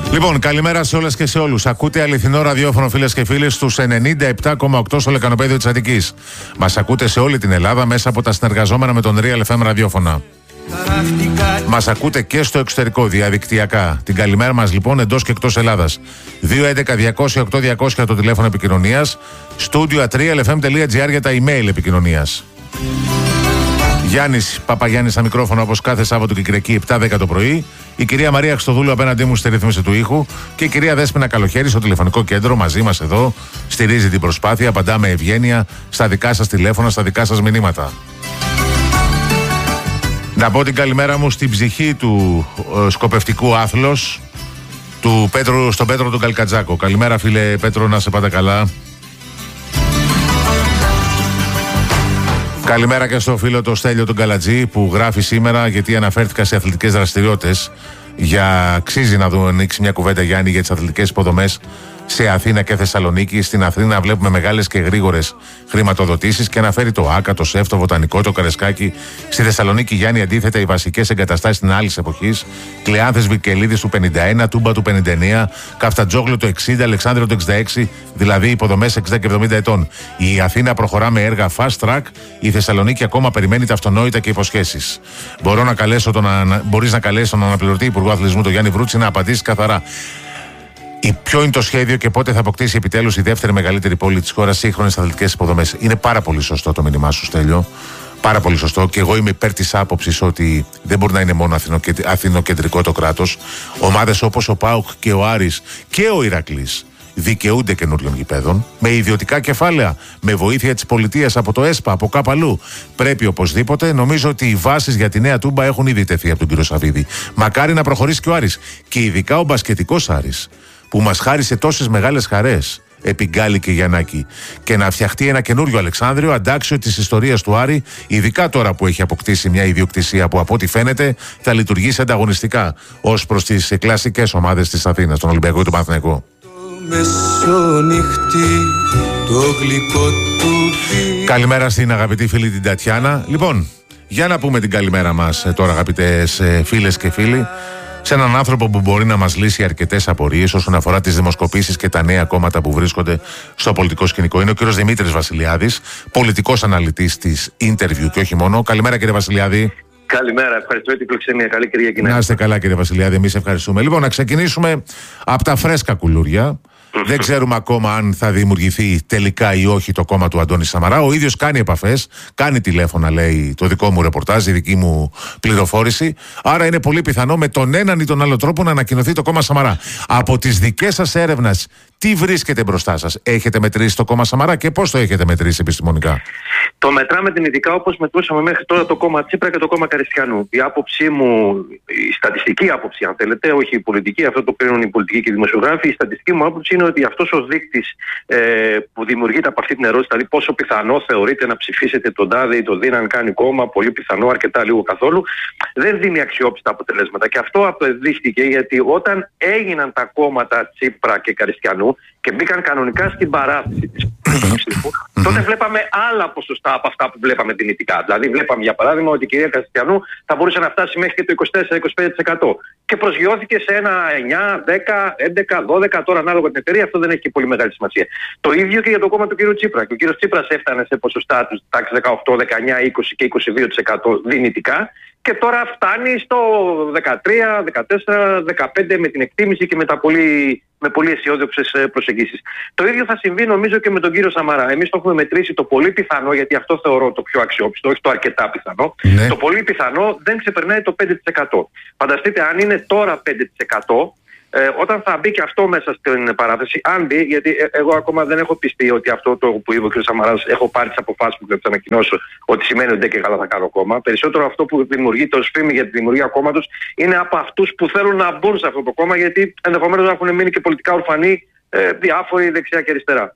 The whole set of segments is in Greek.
Λοιπόν, καλημέρα σε όλες και σε όλους. Ακούτε αληθινό ραδιόφωνο, φίλες και φίλοι, στους 97,8 στο Λεκανοπέδιο της Αττικής. Μας ακούτε σε όλη την Ελλάδα μέσα από τα συνεργαζόμενα με τον Real FM ραδιόφωνα. Μας ακούτε και στο εξωτερικό, διαδικτυακά. Την καλημέρα μας λοιπόν εντός και εκτός Ελλάδας. 211-200-8200 το τηλέφωνο επικοινωνίας. studio@realfm.gr για τα email επικοινωνίας. Γιάννης Παπαγιάννης στα μικρόφωνα όπως κάθε Σάββατο και Κυριακή 7-10 το πρωί. Η κυρία Μαρία Χριστοδούλου απέναντί μου στη ρύθμιση του ήχου. Και η κυρία Δέσποινα Καλοχέρη στο τηλεφωνικό κέντρο μαζί μας εδώ. Στηρίζει την προσπάθεια, απαντά με ευγένεια στα δικά σας τηλέφωνα, στα δικά σας μηνύματα. Να πω την καλημέρα μου στην ψυχή του σκοπευτικού άθλος στον Πέτρο τον Καλκατζάκο. Καλημέρα φίλε Πέτρο, να σε πάτε καλά. Καλημέρα και στο φίλο το Στέλιο τον Καλατζή που γράφει σήμερα, γιατί αναφέρθηκα σε αθλητικές δραστηριότητες. Αξίζει να ανοίξει μια κουβέντα, Γιάννη, για τις αθλητικές υποδομές σε Αθήνα και Θεσσαλονίκη. Στην Αθήνα βλέπουμε μεγάλες και γρήγορες χρηματοδοτήσεις και αναφέρει το ΆΚΑ, το ΣΕΦ, το Βοτανικό, το Καρεσκάκι. Στη Θεσσαλονίκη, Γιάννη, αντίθετα, οι βασικές εγκαταστάσεις είναι άλλης εποχής. Κλεάνθες Βικελίδης του 51, Τούμπα του 59, Καφτατζόγλου του 60, Αλεξάνδριο του 66, δηλαδή υποδομές 60 και 70 ετών. Η Αθήνα προχωρά με έργα fast track, η Θεσσαλονίκη ακόμα περιμένει τα αυτονόητα και υποσχέσεις. Μπορείς να καλέσεις τον αναπληρωτή Υπουργό Αθλητισμού, τον Γιάννη Βρούτση, να απαντήσει καθαρά. Ποιο είναι το σχέδιο και πότε θα αποκτήσει επιτέλους η δεύτερη μεγαλύτερη πόλη της χώρας σύγχρονες αθλητικές υποδομές. Είναι πάρα πολύ σωστό το μήνυμά σου, Στέλιο. Πάρα πολύ σωστό. Και εγώ είμαι υπέρ της άποψης ότι δεν μπορεί να είναι μόνο αθηνοκεντρικό το κράτος. Ομάδες όπως ο ΠΑΟΚ και ο Άρης και ο Ηρακλής δικαιούνται καινούριων γηπέδων με ιδιωτικά κεφάλαια, με βοήθεια της πολιτείας από το ΕΣΠΑ, από κάπου αλλού. Πρέπει οπωσδήποτε. Νομίζω ότι οι βάσεις για τη νέα Τούμπα έχουν ήδη τεθεί από τον κύριο Σαββίδη. Μακάρι να προχωρήσει και ο Άρης. Και ειδικά ο μπασκετικός Άρης, που μας χάρισε τόσες μεγάλες χαρές επί Γκάλη και Γιαννάκη, και να φτιαχτεί ένα καινούριο Αλεξάνδριο αντάξιο της ιστορίας του Άρη, ειδικά τώρα που έχει αποκτήσει μια ιδιοκτησία που από ό,τι φαίνεται θα λειτουργήσει ανταγωνιστικά ως προς τις κλασικές ομάδες της Αθήνας, τον Ολυμπιακό και τον Παναθηναϊκό. Καλημέρα στην αγαπητή φίλη την Τατιάνα. Λοιπόν, για να πούμε την καλημέρα μας τώρα, αγαπητές φίλες και φίλοι, σε έναν άνθρωπο που μπορεί να μας λύσει αρκετές απορίες όσον αφορά τις δημοσκοπήσεις και τα νέα κόμματα που βρίσκονται στο πολιτικό σκηνικό. Είναι ο κύριος Δημήτρης Βασιλιάδης, πολιτικός αναλυτής της Interview και όχι μόνο. Καλημέρα, κύριε Βασιλιάδη. Καλημέρα, ευχαριστώ για την φιλοξενία. Καλή Κυριακή. Να είστε καλά, κύριε Βασιλιάδη, εμείς ευχαριστούμε. Λοιπόν, να ξεκινήσουμε από τα φρέσκα κουλούρια. Δεν ξέρουμε ακόμα αν θα δημιουργηθεί τελικά ή όχι το κόμμα του Αντώνη Σαμαρά. Ο ίδιος κάνει επαφές, κάνει τηλέφωνα, λέει το δικό μου ρεπορτάζ, η δική μου πληροφόρηση. Άρα είναι πολύ πιθανό με τον έναν ή τον άλλο τρόπο να ανακοινωθεί το κόμμα Σαμαρά. Από τις δικές σας έρευνες, τι βρίσκεται μπροστά σας? Έχετε μετρήσει το κόμμα Σαμαρά και πώς το έχετε μετρήσει επιστημονικά? Το μετράμε δυνητικά όπως μετρούσαμε μέχρι τώρα το κόμμα Τσίπρα και το κόμμα Καριστιανού. Η άποψή μου, η στατιστική άποψη, αν θέλετε, όχι η πολιτική, αυτό το κρίνουν οι πολιτικοί και οι δημοσιογράφοι. Η στατιστική μου άποψη είναι ότι αυτός ο δείκτης που δημιουργείται από αυτή την ερώτηση, δηλαδή πόσο πιθανό θεωρείτε να ψηφίσετε τον τάδε ή τον δίναν κάνει κόμμα, πολύ πιθανό, αρκετά, λίγο, καθόλου, δεν δίνει αξιόπιστα αποτελέσματα. Και αυτό αποδείχτηκε γιατί όταν έγιναν τα κόμματα Τσίπρα και Καριστιανού και μπήκαν κανονικά στην παράθεση της ψήφου, τότε βλέπαμε άλλα ποσοστά από αυτά που βλέπαμε δυνητικά. Δηλαδή, βλέπαμε για παράδειγμα ότι η κυρία Καριστιανού θα μπορούσε να φτάσει μέχρι και το 24-25%. Και προσγειώθηκε σε ένα 9, 10, 11, 12, τώρα ανάλογα την εταιρεία, αυτό δεν έχει και πολύ μεγάλη σημασία. Το ίδιο και για το κόμμα του κύριου Τσίπρα. Και ο κύριος Τσίπρας έφτανε σε ποσοστά του τάξη 18, 19, 20 και 22% δυνητικά. Και τώρα φτάνει στο 13, 14, 15 με την εκτίμηση και με πολύ αισιόδοξες προσεγγίσεις. Το ίδιο θα συμβεί νομίζω και με τον κύριο Σαμαρά. Εμείς το έχουμε μετρήσει το πολύ πιθανό, γιατί αυτό θεωρώ το πιο αξιόπιστο, όχι το αρκετά πιθανό. Ναι. Το πολύ πιθανό δεν ξεπερνάει το 5%. Φανταστείτε αν είναι τώρα 5%. Όταν θα μπει και αυτό μέσα στην παράθεση, αν μπει, γιατί εγώ ακόμα δεν έχω πιστεί ότι αυτό το που είπε ο κ. Σαμαράς, έχω πάρει τις αποφάσεις που θα ανακοινώσω, ότι σημαίνει ότι δεν και καλά θα κάνω κόμμα. Περισσότερο αυτό που δημιουργείται ως φήμη για τη δημιουργία κόμματος είναι από αυτούς που θέλουν να μπουν σε αυτό το κόμμα, γιατί ενδεχομένως να έχουν μείνει και πολιτικά ορφανοί διάφοροι δεξιά και αριστερά.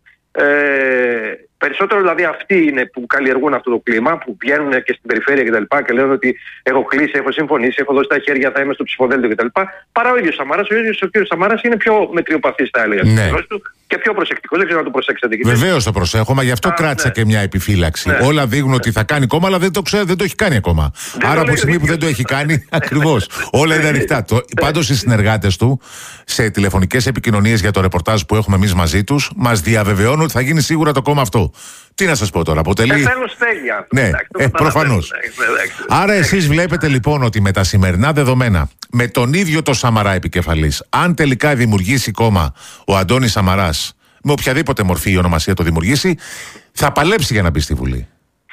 Περισσότερο δηλαδή αυτοί είναι που καλλιεργούν αυτό το κλίμα, που βγαίνουν και στην περιφέρεια κτλ. Και λένε ότι έχω κλείσει, έχω συμφωνήσει, έχω δώσει τα χέρια, θα είμαι στο ψηφοδέλτιο κτλ. Παρά ο ίδιος Σαμαράς. Ο ίδιος ο κύριος Σαμαράς είναι πιο μετριοπαθής, θα έλεγα, στις δηλώσεις του και πιο προσεκτικός. Δεν ξέρω να το προσέξετε. Βεβαίως το προσέχω, μα γι' αυτό κράτησα και μια επιφύλαξη. Όλα δείχνουν ότι θα κάνει κόμμα, αλλά δεν το ξέρω, δεν το έχει κάνει ακόμα. Άρα από τη στιγμή που δεν το έχει κάνει, ακριβώς. Όλα είναι ανοιχτά. Πάντως οι συνεργάτες του σε τηλεφωνικές επικοινωνίες για το ρεπορτάζ που έχουμε εμείς μαζί τους μας διαβεβαιώνουν ότι θα γίνει σίγουρα το κόμμα αυτό. Τι να σας πω τώρα, αποτελεί. Ναι, προφανώς. Άρα εσείς βλέπετε λοιπόν ότι με τα σημερινά δεδομένα, με τον ίδιο το Σαμαρά επικεφαλής, αν τελικά δημιουργήσει κόμμα ο Αντώνης Σαμαράς, με οποιαδήποτε μορφή η ονομασία το δημιουργήσει, θα παλέψει για να μπει στη Βουλή.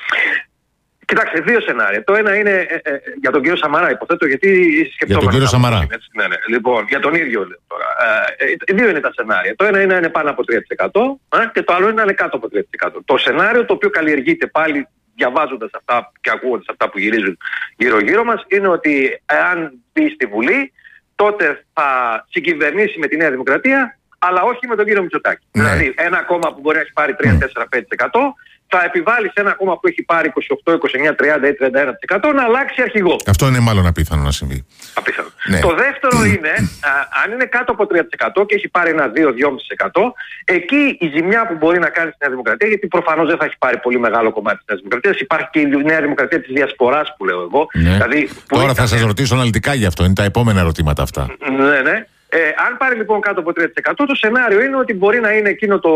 Κοιτάξτε, δύο σενάρια. Το ένα είναι για τον κύριο Σαμαρά, υποθέτω, γιατί σκεφτόμαστε. Για τον κύριο Σαμαρά. Ναι. Λοιπόν, για τον ίδιο λέω τώρα. Δύο είναι τα σενάρια. Το ένα είναι πάνω από 3% και το άλλο είναι να είναι κάτω από 3%. Το σενάριο το οποίο καλλιεργείται πάλι διαβάζοντας αυτά και ακούγοντας αυτά που γυρίζουν γύρω-γύρω μας είναι ότι αν μπει στη Βουλή, τότε θα συγκυβερνήσει με τη Νέα Δημοκρατία, αλλά όχι με τον κύριο Μητσοτάκη. Ναι. Δηλαδή, ένα κόμμα που μπορεί να έχει πάρει 3-4-5%. Θα επιβάλλει σε ένα κόμμα που έχει πάρει 28, 29, 30 ή 31% να αλλάξει αρχηγό. Αυτό είναι μάλλον απίθανο να συμβεί. Απίθανο. Ναι. Το δεύτερο είναι, αν είναι κάτω από 3% και έχει πάρει ένα 2-2,5%, εκεί η ζημιά που μπορεί να κάνει στη Νέα Δημοκρατία, γιατί προφανώς δεν θα έχει πάρει πολύ μεγάλο κομμάτι της Νέας Δημοκρατίας, υπάρχει και η Νέα Δημοκρατία της Διασποράς που λέω εγώ. Ναι. Δηλαδή, τώρα θα σας ρωτήσω αναλυτικά γι' αυτό, είναι τα επόμενα ερωτήματα αυτά. Ναι. Αν πάρει λοιπόν κάτω από 3%, το σενάριο είναι ότι μπορεί να είναι εκείνο το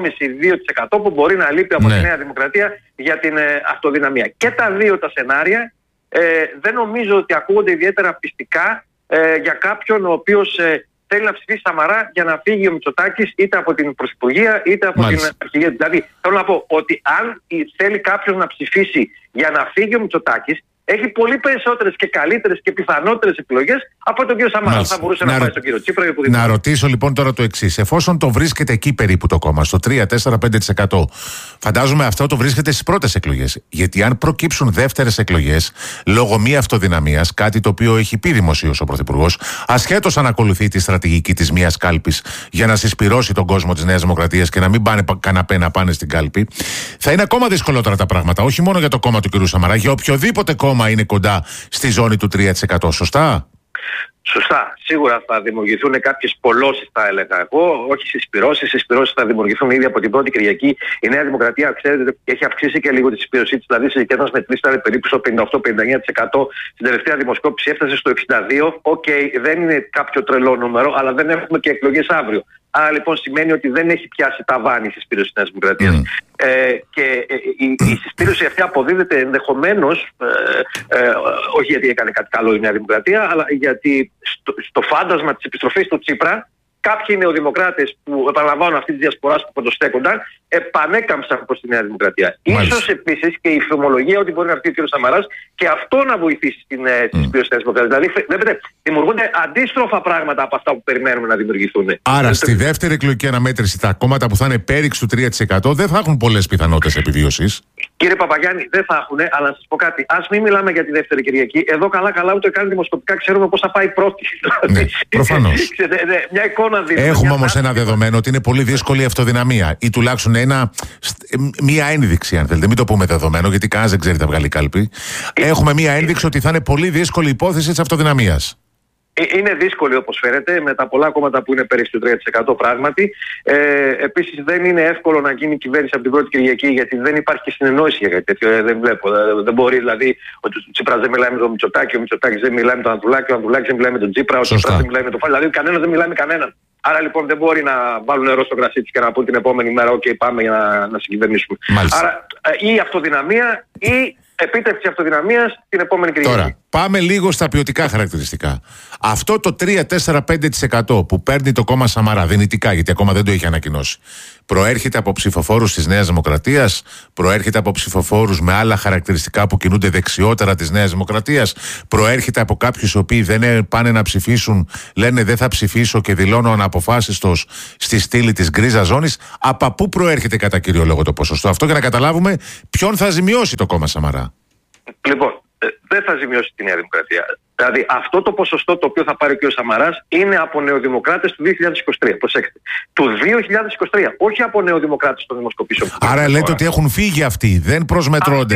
2,5-2% που μπορεί να λείπει από τη Νέα Δημοκρατία για την αυτοδυναμία. Και τα δύο τα σενάρια δεν νομίζω ότι ακούγονται ιδιαίτερα πιστικά για κάποιον ο οποίος θέλει να ψηφίσει Σαμαρά για να φύγει ο Μητσοτάκης είτε από την Πρωθυπουργία είτε από την Αρχηγία. Δηλαδή θέλω να πω ότι αν θέλει κάποιος να ψηφίσει για να φύγει ο Μητσοτάκης, έχει πολύ περισσότερες και καλύτερες και πιθανότερες επιλογές από τον κύριο Σαμαρά. Θα μπορούσε να πάει στον κύριο Τσίπρα ή οπουδήποτε. Να ρωτήσω λοιπόν τώρα το εξής. Εφόσον το βρίσκεται εκεί περίπου το κόμμα, στο 3-4-5%, φαντάζομαι αυτό το βρίσκεται στις πρώτες εκλογές. Γιατί αν προκύψουν δεύτερες εκλογές, λόγω μη αυτοδυναμίας, κάτι το οποίο έχει πει δημοσίως ο Πρωθυπουργός, ασχέτως αν ακολουθεί τη στρατηγική της μίας κάλπης για να συσπυρώσει τον κόσμο της Νέας Δημοκρατίας και να μην πάνε καναπέ να πάνε στην κάλπη, θα είναι ακόμα δυσκολότερα τα πράγματα. Όχι μόνο για το κόμμα του κ. Σαμαρά, για οποιοδήποτε κόμμα είναι κοντά στη ζώνη του 3%. Σωστά? Σωστά. Σίγουρα θα δημιουργηθούν κάποιες πολλώσεις, θα έλεγα εγώ, όχι συσπυρώσεις. Συσπυρώσεις θα δημιουργηθούν ήδη από την πρώτη Κυριακή. Η Νέα Δημοκρατία, ξέρετε, έχει αυξήσει και λίγο τη συσπυρωσή της. Δηλαδή, στις δικές μας μετρήσεις ήταν περίπου στο 58-59%. Στην τελευταία δημοσκόπηση έφτασε στο 62%. Οκ, δεν είναι κάποιο τρελό νούμερο, αλλά δεν έχουμε και εκλογές αύριο. Άρα λοιπόν σημαίνει ότι δεν έχει πιάσει ταβάνι η συσπήρωση της Νέας Δημοκρατίας. Και η συσπήρωση αυτή αποδίδεται ενδεχομένως, όχι γιατί έκανε κάτι καλό η Νέα Δημοκρατία, αλλά γιατί στο φάντασμα της επιστροφής του Τσίπρα, κάποιοι νεοδημοκράτες που επαναλαμβάνουν αυτή τη διασπορά που κοντοστέκονταν, επανέκαμψαν προς τη Νέα Δημοκρατία. Ίσως επίσης και η φημολογία ότι μπορεί να έρθει ο κ. Σαμαράς και αυτό να βοηθήσει στην συσπήρωση της Νέας Δημοκρατίας. Δηλαδή, βλέπετε, δημιουργούνται αντίστροφα πράγματα από αυτά που περιμένουμε να δημιουργηθούν. Άρα, στη δεύτερη εκλογική αναμέτρηση, τα κόμματα που θα είναι πέριξ του 3% δεν θα έχουν πολλές πιθανότητες επιβίωσης. Κύριε Παπαγιάννη, δεν θα έχουν, αλλά να σας πω κάτι. Ας μην μιλάμε για τη δεύτερη Κυριακή. Εδώ καλά ούτε καν δημοσκοπικά ξέρουμε πώς θα πάει πρώτη. Ναι, προφανώς. Μια εικόνα δείχνει. Έχουμε όμως ένα δεδομένο ότι είναι πολύ δύσκολη η αυτοδυναμία ή τουλάχιστον μία ένδειξη, αν θέλετε. Μην το πούμε δεδομένο, γιατί κανένας δεν ξέρει τα βγάλει κάλπη. Έχουμε μία ένδειξη ότι θα είναι πολύ δύσκολη η υπόθεση της αυτοδυναμίας. Είναι δύσκολη όπως φαίνεται, με τα πολλά κόμματα που είναι περίπου του 3% πράγματι. Επίσης δεν είναι εύκολο να γίνει κυβέρνηση από την πρώτη Κυριακή, γιατί δεν υπάρχει συνεννόηση για κάτι τέτοιο. Δεν βλέπω. Δεν μπορεί δηλαδή ο Τσίπρας δεν μιλάει με τον Μητσοτάκη, ο Μητσοτάκης δεν μιλάει με τον Ανδρουλάκη, ο Ανδρουλάκης δεν μιλάει με τον Τσίπρα, ο Τσίπρας δεν μιλάει με τον Φάλη. Δηλαδή κανένας δεν μιλάει με κανέναν. Άρα λοιπόν δεν μπορεί να βάλουν νερό στο κρασί τους και να πούν την επόμενη μέρα: OK, πάμε για να συγκυβερνήσουμε. Άρα ή αυτοδυναμία ή επίτευξη αυτοδυναμίας την επόμενη Κυριακή. Τώρα, πάμε λίγο στα ποιοτικά χαρακτηριστικά. Αυτό το 3-4-5% που παίρνει το κόμμα Σαμαρά, δυνητικά, γιατί ακόμα δεν το έχει ανακοινώσει, προέρχεται από ψηφοφόρους της Νέας Δημοκρατίας, προέρχεται από ψηφοφόρους με άλλα χαρακτηριστικά που κινούνται δεξιότερα της Νέας Δημοκρατίας, προέρχεται από κάποιους οι οποίοι δεν πάνε να ψηφίσουν, λένε δεν θα ψηφίσω και δηλώνω αναποφάσιστος στη στήλη της γκρίζας ζώνης. Από πού προέρχεται κατά κύριο λόγο το ποσοστό αυτό, για να καταλάβουμε ποιον θα ζημιώσει το κόμμα Σαμαρά? Λοιπόν, δεν θα ζημιώσει τη Νέα Δημοκρατία. Δηλαδή αυτό το ποσοστό το οποίο θα πάρει ο κ. Σαμαράς είναι από νεοδημοκράτες του 2023. Προσέξτε. Του 2023. Όχι από νεοδημοκράτες των δημοσκοπήσεων. Άρα λέτε ότι έχουν φύγει αυτοί, δεν προσμετρώνται.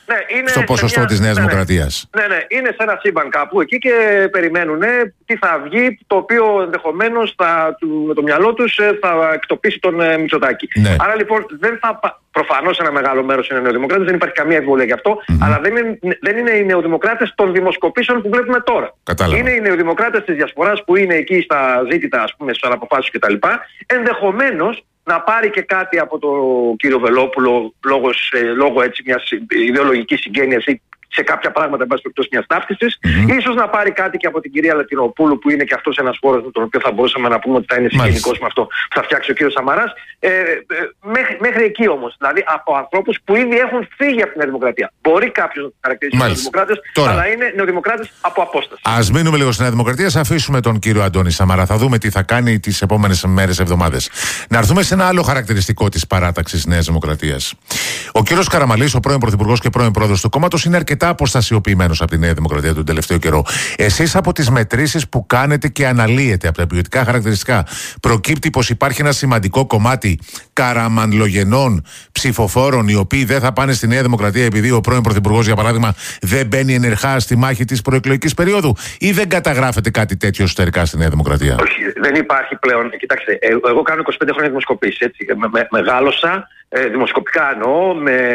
στο ποσοστό της Νέας Δημοκρατίας. Ναι, είναι σε ένα σύμπαν κάπου εκεί και περιμένουν τι θα βγει, το οποίο ενδεχομένως με το μυαλό τους θα εκτοπίσει τον Μητσοτάκη. Ναι. Άρα λοιπόν προφανώς ένα μεγάλο μέρος είναι νεοδημοκράτες, δεν υπάρχει καμία αμφιβολία γι' αυτό, αλλά δεν είναι οι νεοδημοκράτες των δημοσκοπήσεων που βλέπουμε τώρα. Κατάλαβα. Είναι οι νεοδημοκράτες της διασποράς που είναι εκεί στα ζήτητα, ας πούμε, στις αναποφάσεις κτλ. Ενδεχομένως να πάρει και κάτι από τον κύριο Βελόπουλο λόγω έτσι μιας ιδεολογικής συγγένειας ή σε κάποια πράγματα, εν πάση περιπτώσει, μιας ταύτισης. Ίσως να πάρει κάτι και από την κυρία Λατινοπούλου, που είναι και αυτός ένας φόρος με τον οποίο θα μπορούσαμε να πούμε ότι θα είναι συγγενικός με αυτό που θα φτιάξει ο κύριος Σαμαράς. Μέχρι εκεί όμως. Δηλαδή από ανθρώπους που ήδη έχουν φύγει από την Νέα Δημοκρατία. Μπορεί κάποιος να χαρακτηρίσει τους νεοδημοκράτες, αλλά είναι νεοδημοκράτες από απόσταση. Ας μείνουμε λίγο στην Νέα Δημοκρατία, ας αφήσουμε τον κύριο Αντώνη Σαμαρά. Θα δούμε τι θα κάνει τις επόμενες μέρες, εβδομάδες. Να έρθουμε σε ένα άλλο χαρακτηριστικό της παράταξης Νέας Δημοκρατίας. Ο κύριος Καραμανλής, ο πρώην Πρωθυπουργός και πρώην Πρόεδρος του κόμματος, είναι αρκετά αποστασιοποιημένος από τη Νέα Δημοκρατία τον τελευταίο καιρό. Εσείς από τις μετρήσεις που κάνετε και αναλύετε από τα ποιοτικά χαρακτηριστικά, προκύπτει πως υπάρχει ένα σημαντικό κομμάτι καραμανλογενών ψηφοφόρων οι οποίοι δεν θα πάνε στη Νέα Δημοκρατία επειδή ο πρώην Πρωθυπουργός, για παράδειγμα, δεν μπαίνει ενεργά στη μάχη της προεκλογικής περίοδου, ή δεν καταγράφεται κάτι τέτοιο εσωτερικά στη Νέα Δημοκρατία? Όχι, δεν υπάρχει πλέον. Κοιτάξτε, εγώ κάνω 25 χρόνια δημοσκοπήσεις, έτσι. Μεγάλωσα. Δημοσκοπικά εννοώ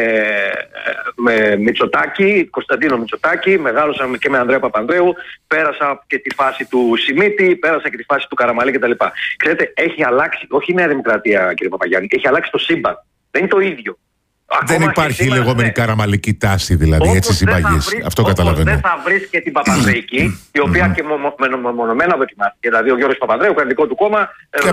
με Μητσοτάκη, Κωνσταντίνο Μητσοτάκη, μεγάλωσα και με Ανδρέα Παπανδρέου, πέρασα και τη φάση του Σιμίτη, πέρασα και τη φάση του Καραμανλή κτλ. Ξέρετε, έχει αλλάξει, όχι η Νέα Δημοκρατία, κύριε Παπαγιάννη, έχει αλλάξει το σύμπαν. Δεν είναι το ίδιο. Δεν υπάρχει η λεγόμενη καραμαλική τάση, δηλαδή, έτσι συμπαγής. Αυτό καταλαβαίνω. Δεν θα βρεις και την Παπανδρέικη, η οποία και μονομένα δοκιμάστηκε. Δηλαδή, ο Γιώργος Παπανδρέου, κρατικό του κόμμα,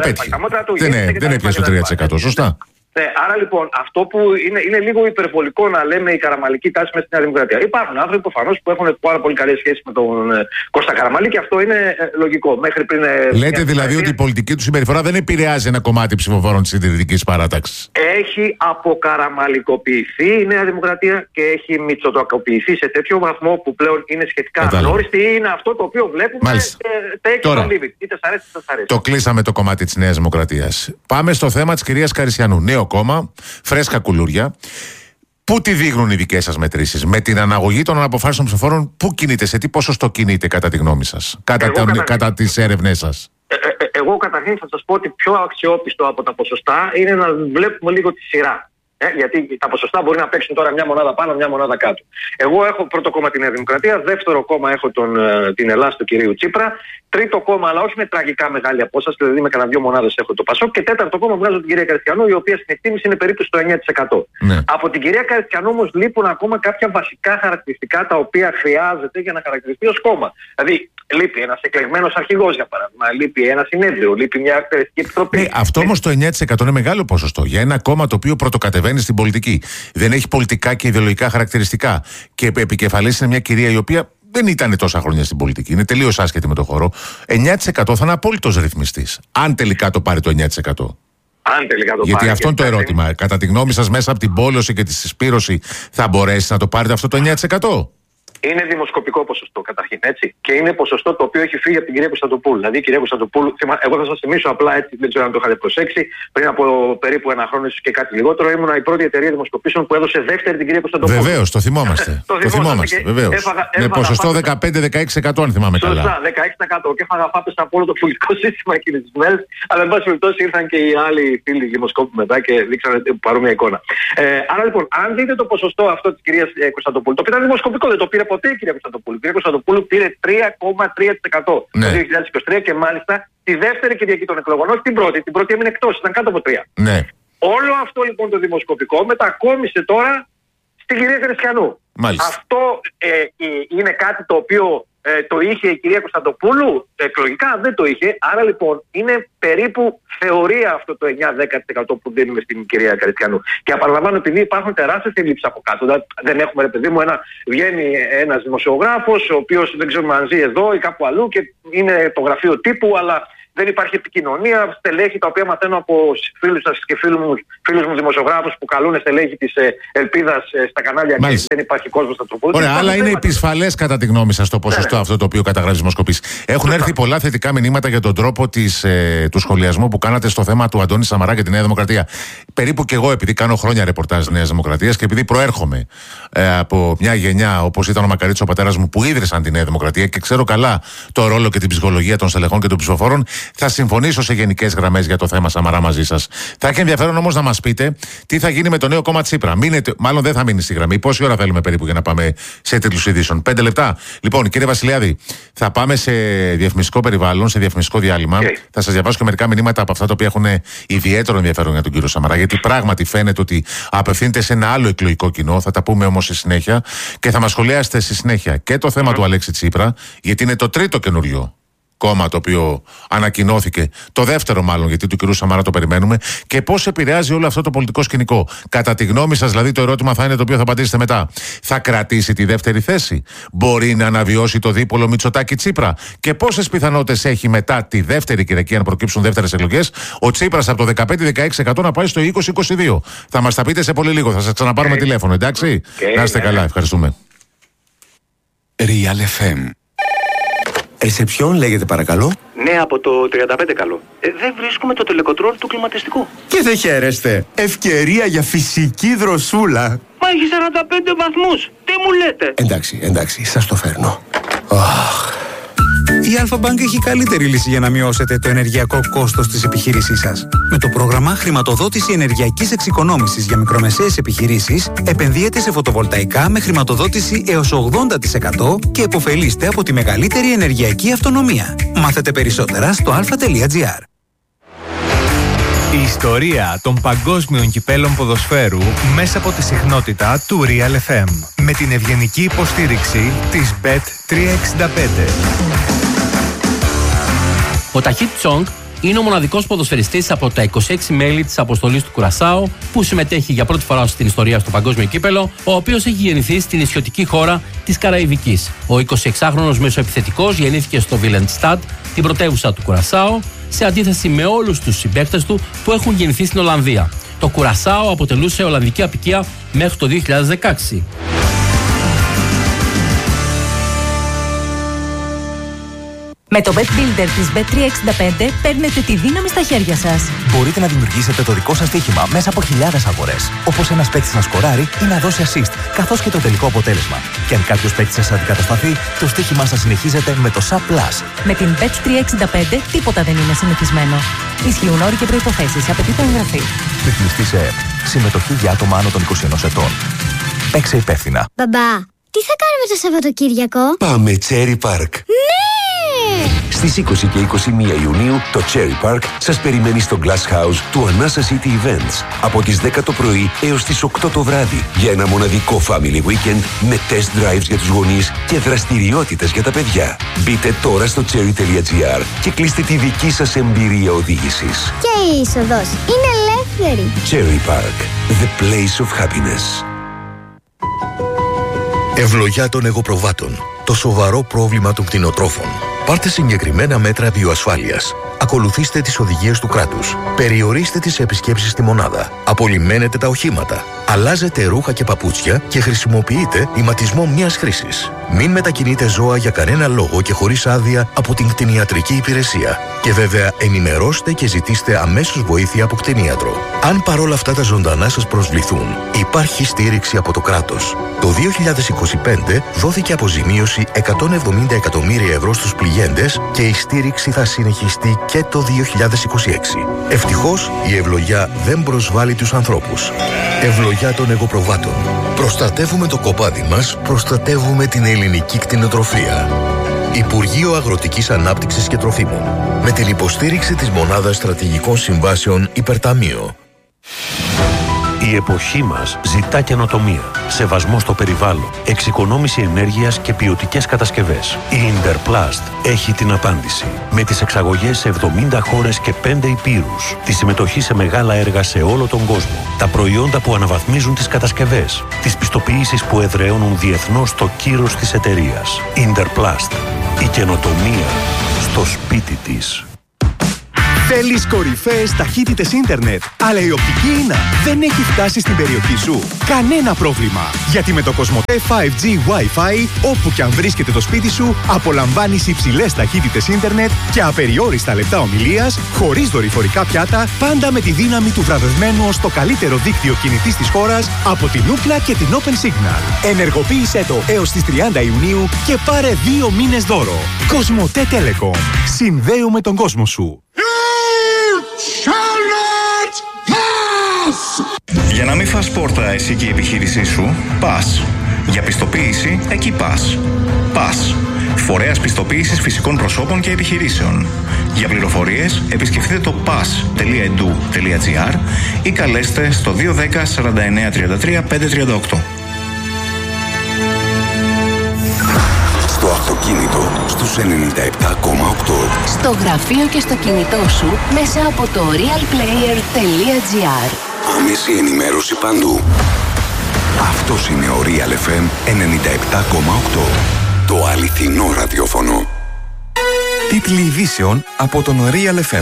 δεν έπιασε το 3%. Σωστά. Ναι, άρα λοιπόν αυτό που είναι λίγο υπερβολικό να λέμε η καραμαλική τάση μέσα στην Νέα Δημοκρατία. Υπάρχουν άνθρωποι προφανώς που έχουν πάρα πολύ καλές σχέσεις με τον Κώστα Καραμανλή και αυτό είναι λογικό. Μέχρι πριν. Λέτε δηλαδή ότι η πολιτική του συμπεριφορά δεν επηρεάζει ένα κομμάτι ψηφοφόρων της συντηρητικής παράταξης? Έχει αποκαραμαλικοποιηθεί η Νέα Δημοκρατία και έχει μητσοτοκοποιηθεί σε τέτοιο βαθμό που πλέον είναι σχετικά αγνώριστη ή είναι αυτό το οποίο βλέπουμε. Τώρα, είτε σ' αρέσει είτε σ' αρέσει. Το κλείσαμε το κομμάτι της Νέας Δημοκρατίας. Πάμε στο θέμα της κυρίας Καριστιανού. Νέο κόμμα, φρέσκα κουλούρια. Πού τη δείχνουν οι δικές σας μετρήσεις? Με την αναγωγή των αναποφάσεων ψηφοφόρων, πού κινείται, σε τι ποσοστό κινείται κατά τη γνώμη σας, κατά τις έρευνές σας? Εγώ καταρχήν θα σας πω ότι πιο αξιόπιστο από τα ποσοστά είναι να βλέπουμε λίγο τη σειρά. Γιατί τα ποσοστά μπορεί να παίξουν τώρα μια μονάδα πάνω, μια μονάδα κάτω. Εγώ έχω πρώτο κόμμα τη Νέα Δημοκρατία, δεύτερο κόμμα έχω την Ελλάδα του κυρίου Τσίπρα, τρίτο κόμμα, αλλά όχι με τραγικά μεγάλη απόσταση, δηλαδή με κανένα 2 μονάδες έχω το Πασόκ, και τέταρτο κόμμα βγάζω την κυρία Καριστιανού, η οποία στην εκτίμηση είναι περίπου στο 9%. Ναι. Από την κυρία Καριστιανού όμως λείπουν ακόμα κάποια βασικά χαρακτηριστικά τα οποία χρειάζεται για να χαρακτηριστεί ως κόμμα. Δηλαδή, λείπει ένας εκλεγμένος αρχηγός, για παράδειγμα, λείπει ένα συνέδριο, λείπει μια εκτελεστική επιτροπή. Αυτό όμως το 9% είναι μεγάλο ποσοστό για ένα κόμμα το οποίο πρωτοκατεβαίνει στην πολιτική. Δεν έχει πολιτικά και ιδεολογικά χαρακτηριστικά. Και επικεφαλής είναι μια κυρία η οποία δεν ήταν τόσα χρόνια στην πολιτική. Είναι τελείως άσχετη με το χώρο. 9% θα είναι απόλυτος ρυθμιστής. Αν τελικά το πάρει το 9%. Γιατί αυτό είναι το ερώτημα. Κατά τη γνώμη σας, μέσα από την πόλωση και τη συσπήρωση, θα μπορέσει να το πάρετε αυτό το 9%? Είναι δημοσκοπικό ποσοστό καταρχήν, έτσι. Και είναι ποσοστό το οποίο έχει φύγει από την κυρία Κωνσταντοπούλου. Δηλαδή η κυρία Κωνσταντοπούλου, εγώ θα σας θυμίσω απλά, έτσι, δεν ξέρω αν το είχατε προσέξει, πριν από περίπου ένα χρόνο, ίσως και κάτι λιγότερο, ήμουν η πρώτη εταιρεία δημοσκοπήσεων που έδωσε δεύτερη την κυρία Κωνσταντοπούλου. Βεβαίως, το θυμόμαστε. Το θυμόμαστε, βεβαίως. Με ποσοστό 15-16%, αν θυμάμαι καλά. Σωστά, 16%. Και έφαγα φάπες από όλο το πολιτικό σύστημα εκείνες τις μέρες. Αλλά, εν πάση περιπτώσει, ήρθαν και οι άλλοι φίλοι δημοσκόποι μετά και δείξανε παρόμοια εικόνα. Άρα λοιπόν, αν δείτε το ποσοστό αυτό της κυρίας Κωνσταντοπούλου, το οποίο ήταν δημοσκοπικό, δεν το πήρε ποτέ η κυρία Κωνσταντοπούλου. Η κυρία Κωνσταντοπούλου πήρε 3,3% το 2023 και μάλιστα τη δεύτερη Κυριακή των εκλογών, όχι την πρώτη. Την πρώτη έμεινε εκτός, ήταν κάτω από 3. Ναι. Όλο αυτό λοιπόν το δημοσκοπικό μετακόμισε τώρα στην κυρία Καριστιανού. Αυτό είναι κάτι το οποίο το είχε η κυρία Κωνσταντοπούλου εκλογικά, δεν το είχε. Άρα λοιπόν είναι περίπου θεωρία αυτό το 9-10% που δίνουμε στην κυρία Καριστιανού. Και επαναλαμβάνω, επειδή υπάρχουν τεράστιες ελλείψεις από κάτω. Δεν έχουμε, ρε παιδί μου, βγαίνει ένας δημοσιογράφος, ο οποίος δεν ξέρουμε αν ζει εδώ ή κάπου αλλού και είναι το γραφείο τύπου, αλλά δεν υπάρχει επικοινωνία. Στελέχη τα οποία μαθαίνω από φίλους σας και φίλους μου δημοσιογράφους που καλούν στελέχη της Ελπίδας στα κανάλια και δεν υπάρχει κόσμος να τροφοδοτήσει. Ωραία, αλλά είναι επισφαλές κατά τη γνώμη σας το ποσοστό αυτό το οποίο καταγράφει δημοσκοπής. Έχουν έρθει πολλά θετικά μηνύματα για τον τρόπο του σχολιασμού που κάνατε στο θέμα του Αντώνη Σαμαρά και τη Νέα Δημοκρατία. Περίπου και εγώ, επειδή κάνω χρόνια ρεπορτάζ της Νέας Δημοκρατίας και επειδή προέρχομαι από μια γενιά όπως ήταν ο Μακαρίτης ο πατέρας μου που ίδρυσαν τη Νέα Δημοκρατία και ξέρω καλά το ρόλο και την ψυχολογία των στελεχών και των ψηφοφόρων, θα συμφωνήσω σε γενικές γραμμές για το θέμα Σαμαρά μαζί σας. Θα έχει ενδιαφέρον όμως να μας πείτε τι θα γίνει με το νέο κόμμα Τσίπρα. Μάλλον δεν θα μείνει στη γραμμή. Πόση ώρα θέλουμε περίπου για να πάμε σε τίτλους ειδήσεων? 5 λεπτά. Λοιπόν, κύριε Βασιλιάδη, θα πάμε σε διαφημιστικό περιβάλλον, σε διαφημιστικό διάλειμμα. Θα σας διαβάσω και μερικά μηνύματα από αυτά τα οποία έχουν ιδιαίτερο ενδιαφέρον για τον κύριο Σαμαρά. Γιατί πράγματι φαίνεται ότι απευθύνεται σε ένα άλλο εκλογικό κοινό. Θα τα πούμε όμως στη συνέχεια. Και θα μας σχολιάσετε στη συνέχεια και το θέμα του Αλέξη Τσίπρα, γιατί είναι το τρίτο καινούριο κόμμα το οποίο ανακοινώθηκε, το δεύτερο μάλλον, γιατί του κυρίου Σαμαρά το περιμένουμε, και πώς επηρεάζει όλο αυτό το πολιτικό σκηνικό. Κατά τη γνώμη σας, δηλαδή, το ερώτημα θα είναι το οποίο θα απαντήσετε μετά. Θα κρατήσει τη δεύτερη θέση? Μπορεί να αναβιώσει το δίπολο Μητσοτάκη-Τσίπρα? Και πόσες πιθανότητες έχει μετά τη δεύτερη Κυριακή, αν προκύψουν δεύτερες εκλογές, ο Τσίπρας από το 15-16% να πάει στο 20-22? Θα μας τα πείτε σε πολύ λίγο. Θα σας ξαναπάρουμε τηλέφωνο, εντάξει? Να είστε καλά, ευχαριστούμε. Real FM. Σε ποιον λέγεται παρακαλώ? Ναι, από το 35 καλό. Δεν βρίσκουμε το τελεκοτρόλ του κλιματιστικού. Και δεν χαίρεστε. Ευκαιρία για φυσική δροσούλα. Μα έχει 45 βαθμούς. Τι μου λέτε? Εντάξει, σας το φέρνω. Η Αλφα-Bank έχει καλύτερη λύση για να μειώσετε το ενεργειακό κόστος της επιχείρησής σας. Με το πρόγραμμα Χρηματοδότηση Ενεργειακής Εξοικονόμησης για μικρομεσαίες επιχειρήσεις, επενδύετε σε φωτοβολταϊκά με χρηματοδότηση έως 80% και επωφελείστε από τη μεγαλύτερη ενεργειακή αυτονομία. Μάθετε περισσότερα στο alpha.gr. Η ιστορία των παγκόσμιων κυπέλων ποδοσφαίρου μέσα από τη συχνότητα του Real FM. Με την ευγενική υποστήριξη της Bet365. Ο Ταχίτ Τσόγκ είναι ο μοναδικός ποδοσφαιριστής από τα 26 μέλη της αποστολής του Κουρασάου που συμμετέχει για πρώτη φορά στην ιστορία στο παγκόσμιο κύπελο, ο οποίος έχει γεννηθεί στην νησιωτική χώρα της Καραϊβικής. Ο 26χρονος μεσοεπιθετικός γεννήθηκε στο Βιλεντστάντ, την πρωτεύουσα του Κουρασάου, σε αντίθεση με όλους τους συμπαίκτες του που έχουν γεννηθεί στην Ολλανδία. Το Κουρασάου αποτελούσε ολλανδική αποικία μέχρι το 2016. Με το Bet Builder της Bet365 παίρνετε τη δύναμη στα χέρια σας. Μπορείτε να δημιουργήσετε το δικό σας στοίχημα μέσα από χιλιάδες αγορές. Όπως ένας παίκτης να σκοράρει ή να δώσει assist, καθώς και το τελικό αποτέλεσμα. Και αν κάποιος παίκτης σας αντικατασταθεί, το στοίχημά σας συνεχίζεται με το SAP+. Με την Bet365 τίποτα δεν είναι συνηθισμένο. Ισχύουν όροι και προϋποθέσεις. Απαιτείται εγγραφή. Ρυθμιστή σε ΕΠ. Συμμετοχή για άτομα άνω των 21 ετών. Παίξε υπεύθυνα. Μπαμπά, τι θα κάνουμε το Σαββατοκύριακο? Πάμε Cherry Park. Ναι! Στις 20 και 21 Ιουνίου το Cherry Park σας περιμένει στο Glass House του Anasa City Events από τις 10 το πρωί έως τις 8 το βράδυ για ένα μοναδικό family weekend με test drives για τους γονείς και δραστηριότητες για τα παιδιά. Μπείτε τώρα στο cherry.gr και κλείστε τη δική σας εμπειρία οδήγησης. Και η είσοδος είναι ελεύθερη. Cherry Park, the place of happiness. Ευλογιά των εγωπροβάτων. Το σοβαρό πρόβλημα των κτηνοτρόφων. Πάρτε συγκεκριμένα μέτρα βιοασφάλειας. Ακολουθήστε τις οδηγίες του κράτους. Περιορίστε τις επισκέψεις στη μονάδα. Απολυμμένετε τα οχήματα. Αλλάζετε ρούχα και παπούτσια και χρησιμοποιείτε ηματισμό μιας χρήσης. Μην μετακινείτε ζώα για κανένα λόγο και χωρίς άδεια από την κτηνιατρική υπηρεσία. Και βέβαια ενημερώστε και ζητήστε αμέσως βοήθεια από κτηνίατρο. Αν παρόλα αυτά τα ζωντανά σας προσβληθούν, υπάρχει στήριξη από το κράτος. Το 2025 δόθηκε αποζημίωση 170 εκατομμύρια ευρώ στους πληγέντες και η στήριξη θα συνεχιστεί και το 2026. Ευτυχώς η ευλογιά δεν προσβάλλει τους ανθρώπους. Ευλογιά των εγωπροβάτων. Προστατεύουμε το κοπάδι μας, προστατεύουμε την ελληνική κτηνοτροφία. Υπουργείο Αγροτικής Ανάπτυξης και Τροφίμων. Με την υποστήριξη της Μονάδας Στρατηγικών Συμβάσεων Υπερταμείο. Η εποχή μας ζητά καινοτομία, σεβασμό στο περιβάλλον, εξοικονόμηση ενέργειας και ποιοτικές κατασκευές. Η Interplast έχει την απάντηση. Με τις εξαγωγές σε 70 χώρες και 5 υπήρους, τη συμμετοχή σε μεγάλα έργα σε όλο τον κόσμο, τα προϊόντα που αναβαθμίζουν τις κατασκευές, τις πιστοποιήσεις που εδραιώνουν διεθνώς το κύρος της εταιρείας. Interplast. Η καινοτομία στο σπίτι της. Θέλεις κορυφαίες ταχύτητες ίντερνετ, αλλά η οπτική ίνα δεν έχει φτάσει στην περιοχή σου? Κανένα πρόβλημα, γιατί με το Κοσμοτέ 5G Wi-Fi, όπου και αν βρίσκεται το σπίτι σου, απολαμβάνεις υψηλές ταχύτητες ίντερνετ και απεριόριστα λεπτά ομιλίας, χωρίς δορυφορικά πιάτα, πάντα με τη δύναμη του βραβευμένου ως το καλύτερο δίκτυο κινητής της χώρας από την Ookla και την Open Signal. Ενεργοποίησέ το έως τις 30 Ιουνίου και πάρε 2 μήνες δώρο. Κοσμοτέ Telecom. Συνδέουμε τον κόσμο σου. Για να μην φας πόρτα εσύ και η επιχείρησή σου, πας. Για πιστοποίηση, εκεί πας. Πας. Φορέας πιστοποίησης φυσικών προσώπων και επιχειρήσεων. Για πληροφορίες, επισκεφτείτε το pas.edu.gr ή καλέστε στο 210 49 33 538. Στο αυτοκίνητο στους 97,8. Στο γραφείο και στο κινητό σου μέσα από το realplayer.gr. Άμεση ενημέρωση παντού. Αυτός είναι ο Real FM 97,8. Το αληθινό ραδιόφωνο. Τίτλοι ειδήσεων από τον Real FM.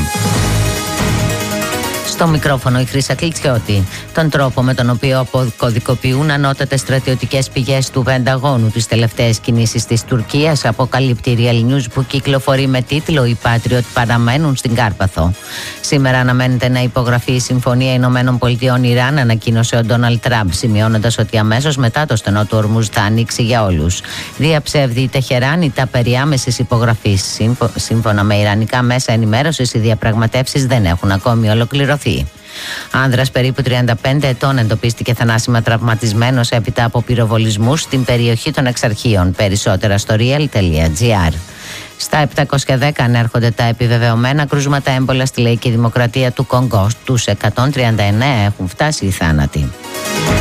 Στο μικρόφωνο η Χρύσα Κλιτσιώτη. Τον τρόπο με τον οποίο αποκωδικοποιούν ανώτατες στρατιωτικές πηγές του Πενταγώνου τις τελευταίες κινήσεις της Τουρκίας, αποκαλύπτει η Real News, που κυκλοφορεί με τίτλο «Οι Patriot παραμένουν στην Κάρπαθο». Σήμερα αναμένεται να υπογραφεί η Συμφωνία Ηνωμένων Πολιτειών Ιράν, ανακοίνωσε ο Ντόναλντ Τραμπ, σημειώνοντας ότι αμέσως μετά το στενό του Ορμούζ θα ανοίξει για όλους. Διαψεύδει η Τεχεράνη τα περί άμεσης υπογραφής. Σύμφωνα με ιρανικά μέσα ενημέρωσης, οι διαπραγματεύσεις δεν έχουν ακόμη ολοκληρωθεί. Άνδρας περίπου 35 ετών εντοπίστηκε θανάσιμα τραυματισμένος έπειτα από πυροβολισμούς στην περιοχή των Εξαρχείων. Περισσότερα στο real.gr. Στα 710 ανέρχονται τα επιβεβαιωμένα κρούσματα έμπολα στη Λαϊκή Δημοκρατία του Κονγκό. Τους 139 έχουν φτάσει οι θάνατοι.